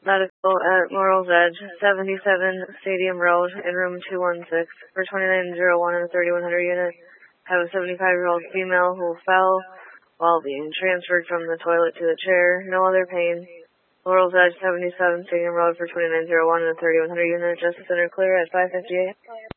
Medical at Laurel's Edge, 77 Stadium Road in room 216 for 2901 in the 3100 unit. Have a 75-year-old female who fell while being transferred from the toilet to the chair. No other pain. Laurel's Edge, 77 Stadium Road for 2901 in the 3100 unit. Justice Center clear at 5:58.